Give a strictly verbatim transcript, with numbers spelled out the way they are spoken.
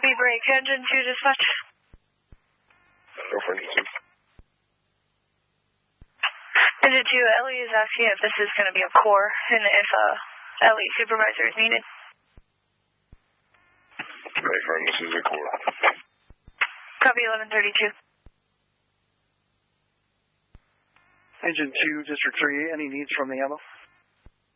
Copy break. Engine two dispatch. Go for it. Engine two, Ellie is asking if this is going to be a core and if uh, Ellie supervisor is needed. Affirm, this is a core. Copy eleven thirty-two. Engine two, District three, any needs from the ammo?